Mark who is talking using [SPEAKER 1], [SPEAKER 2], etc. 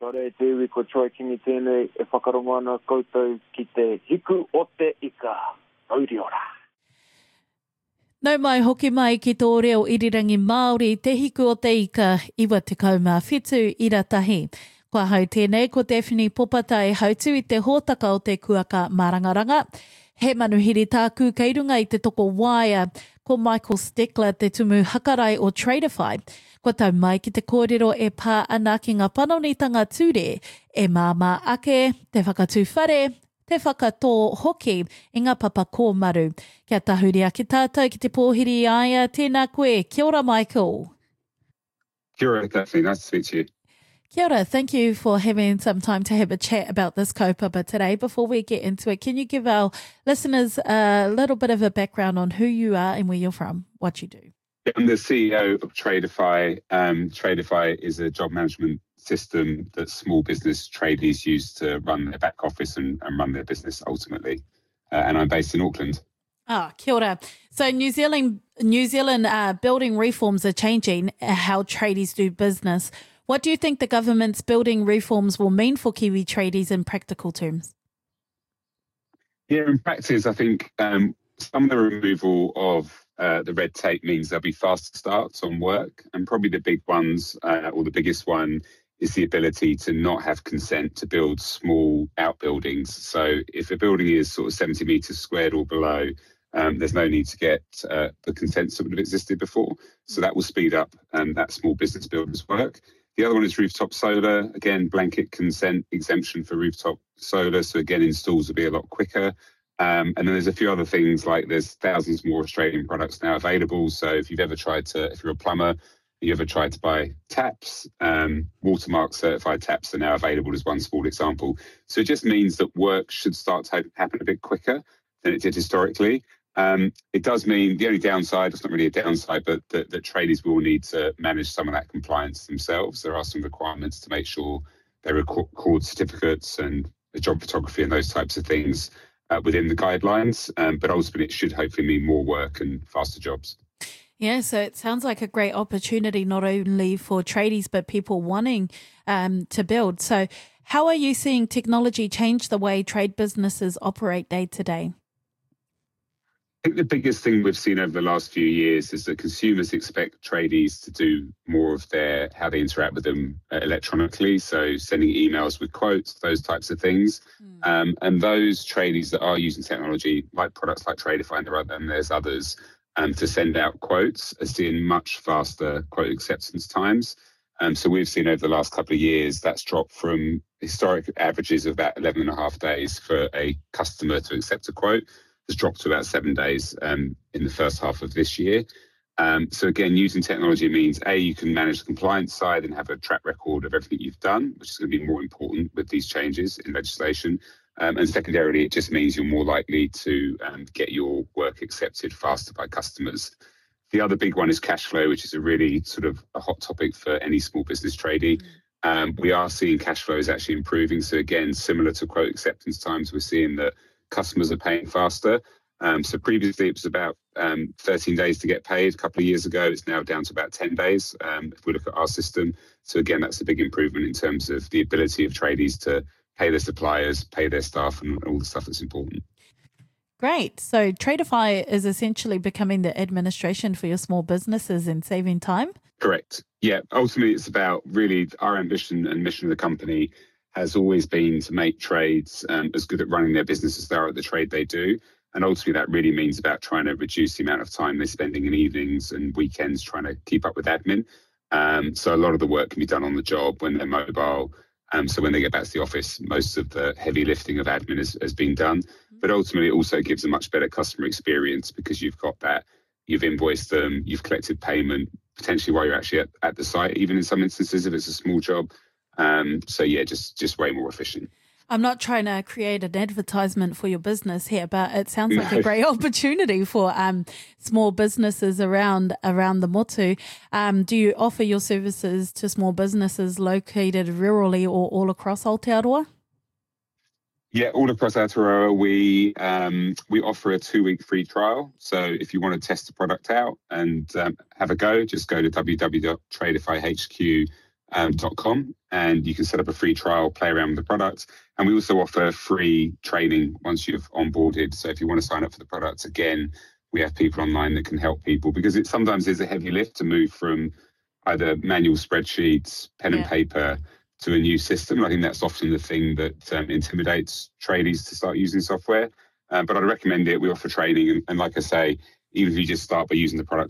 [SPEAKER 1] Tore te iwi ko Troy Kingi tēnei e whakarongo ana koutou ki te hiku o te ika. Auri ora.
[SPEAKER 2] Nau mai hoki mai ki tō reo irirangi Māori te hiku o te ika iwa te kaumawhitu i ratahi. Kua hau tēnei ko Daphne Popata e hautu i te hōtaka o te kuaka Marangaranga. He manuhiri tāku kei runga i te toko waia ko Michael Steckler te tumu hakarai o Tradeify. Kua tau mai ki te kōrero e pā ana ki ngā panonitanga ture e māmā ake, te whakatūwhare, te whakatō hoki i ngā papa kōmaru. Kia tahuri ake tātou ki te pōhiri aia, tēnā koe. Kia ora, Michael.
[SPEAKER 3] Kia ora, Daphne. Nice to speak to you.
[SPEAKER 2] Kia ora. Thank you for having some time to have a chat about this kaupapa today. Before we get into it, can you give our listeners a little bit of a background on who you are and where you're from, what you do?
[SPEAKER 3] I'm the CEO of Tradeify. Tradeify is a job management system that small business tradies use to run their back office and run their business ultimately. And I'm based in Auckland.
[SPEAKER 2] Kia ora. So New Zealand building reforms are changing how tradies do business. What do you think the government's building reforms will mean for Kiwi tradies in practical terms?
[SPEAKER 3] Yeah, in practice, I think some of the removal of the red tape means there'll be faster starts on work. And probably the big ones, or the biggest one, is the ability to not have consent to build small outbuildings. So if a building is sort of 70 metres squared or below, there's no need to get the consents that would have existed before. So that will speed up that small business builders' work. The other one is rooftop solar. Again, blanket consent exemption for rooftop solar. So again, installs will be a lot quicker. And then there's a few other things like there's thousands more Australian products now available. So if you're a plumber, you ever tried to buy taps, Watermark certified taps are now available as one small example. So it just means that work should start to happen a bit quicker than it did historically. It does mean the only downside, it's not really a downside, but that tradies will need to manage some of that compliance themselves. There are some requirements to make sure they record certificates and the job photography and those types of things within the guidelines. But ultimately, it should hopefully mean more work and faster jobs.
[SPEAKER 2] Yeah, so it sounds like a great opportunity not only for tradies, but people wanting to build. So how are you seeing technology change the way trade businesses operate day to day?
[SPEAKER 3] I think the biggest thing we've seen over the last few years is that consumers expect tradies to do more of how they interact with them electronically. So sending emails with quotes, those types of things. And those tradies that are using technology, like products like Tradeify and there's others, to send out quotes are seeing much faster quote acceptance times. So we've seen over the last couple of years, that's dropped from historic averages of about 11 and a half days for a customer to accept a quote. Has dropped to about 7 days in the first half of this year. So again, using technology means, A, you can manage the compliance side and have a track record of everything you've done, which is going to be more important with these changes in legislation. And secondarily, it just means you're more likely to get your work accepted faster by customers. The other big one is cash flow, which is a really sort of a hot topic for any small business tradie. We are seeing cash flows actually improving. So again, similar to quote acceptance times, we're seeing that customers are paying faster. So previously it was about 13 days to get paid. A couple of years ago, it's now down to about 10 days if we look at our system. So again, that's a big improvement in terms of the ability of tradies to pay their suppliers, pay their staff and all the stuff that's important.
[SPEAKER 2] Great. So Tradeify is essentially becoming the administration for your small businesses and saving time?
[SPEAKER 3] Correct. Yeah. Ultimately, it's about really our ambition and mission of the company has always been to make trades as good at running their business as they are at the trade they do. And ultimately, that really means about trying to reduce the amount of time they're spending in evenings and weekends trying to keep up with admin. So a lot of the work can be done on the job when they're mobile. So when they get back to the office, most of the heavy lifting of admin has been done. But ultimately, it also gives a much better customer experience because you've got that, you've invoiced them, you've collected payment, potentially while you're actually at the site, even in some instances if it's a small job. So yeah, just way more efficient.
[SPEAKER 2] I'm not trying to create an advertisement for your business here, but it sounds like a great opportunity for small businesses around the motu. Do you offer your services to small businesses located rurally or all across Aotearoa?
[SPEAKER 3] Yeah, all across Aotearoa, we offer a 2-week free trial. So if you want to test the product out and have a go, just go to www.tradeifyhq.com .com, and you can set up a free trial, play around with the product. And we also offer free training once you've onboarded. So if you want to sign up for the products, again, we have people online that can help people, because it sometimes is a heavy lift to move from either manual spreadsheets, pen and paper, to a new system. I think that's often the thing that intimidates tradies to start using software. But I'd recommend it. We offer training. And like I say, even if you just start by using the product